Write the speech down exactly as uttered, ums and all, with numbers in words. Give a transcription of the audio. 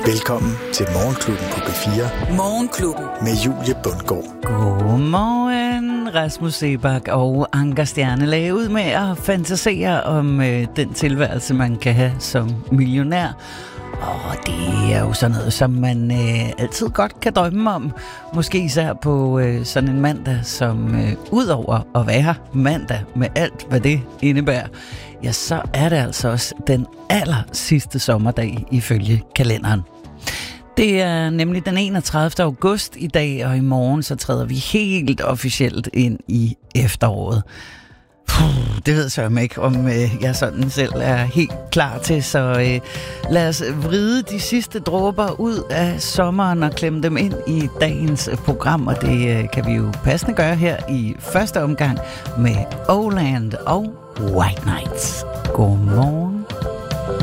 Velkommen til Morgenklubben på B fire. Morgenklubben. Med Julie Bundgaard. Godmorgen, Rasmus Seebach og Anker Stjernelage, ud med at fantasere om øh, den tilværelse, man kan have som millionær. Og det er jo sådan noget, som man øh, altid godt kan drømme om. Måske især på øh, sådan en mandag, som øh, udover at være mandag med alt, hvad det indebærer, ja, så er det altså også den aller sidste sommerdag ifølge kalenderen. Det er nemlig den enogtredivte august i dag, og i morgen så træder vi helt officielt ind i efteråret. Puh, det ved jeg ikke, om øh, jeg sådan selv er helt klar til, så øh, lad os vride de sidste dråber ud af sommeren og klemme dem ind i dagens program, og det øh, kan vi jo passende gøre her i første omgang med Oland og White Nights. Godmorgen.